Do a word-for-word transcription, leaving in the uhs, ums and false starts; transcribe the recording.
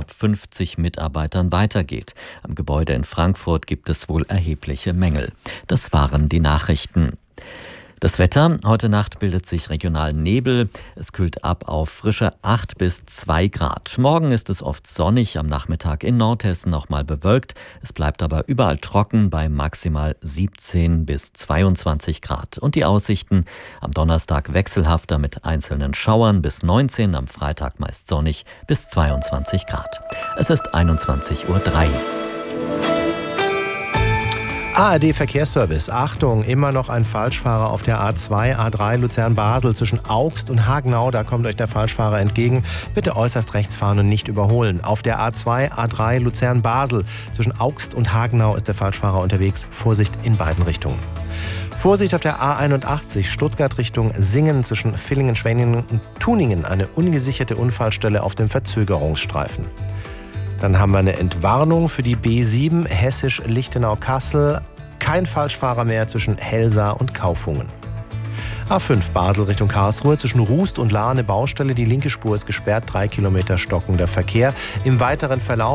knapp fünfzig Mitarbeitern weitergeht. Am Gebäude in Frankfurt gibt es wohl erhebliche Mängel. Das waren die Nachrichten. Das Wetter: Heute Nacht bildet sich regional Nebel. Es kühlt ab auf frische acht bis zwei Grad. Morgen ist es oft sonnig, am Nachmittag in Nordhessen noch mal bewölkt. Es bleibt aber überall trocken bei maximal siebzehn bis zweiundzwanzig Grad. Und die Aussichten: am Donnerstag wechselhafter mit einzelnen Schauern bis neunzehn, am Freitag meist sonnig bis zweiundzwanzig Grad. Es ist einundzwanzig Uhr drei. A R D-Verkehrsservice. Achtung, immer noch ein Falschfahrer auf der A zwei, A drei Luzern-Basel zwischen Augst und Hagenau. Da kommt euch der Falschfahrer entgegen. Bitte äußerst rechts fahren und nicht überholen. Auf der A zwei, A drei Luzern-Basel zwischen Augst und Hagenau ist der Falschfahrer unterwegs. Vorsicht in beiden Richtungen. Vorsicht auf der A einundachtzig, Stuttgart Richtung Singen zwischen Villingen, Schwenningen und Tuningen. Eine ungesicherte Unfallstelle auf dem Verzögerungsstreifen. Dann haben wir eine Entwarnung für die B sieben Hessisch-Lichtenau-Kassel. Kein Falschfahrer mehr zwischen Helsa und Kaufungen. A fünf Basel Richtung Karlsruhe zwischen Rust und Lahr eine Baustelle. Die linke Spur ist gesperrt, drei Kilometer stockender Verkehr. Im weiteren Verlauf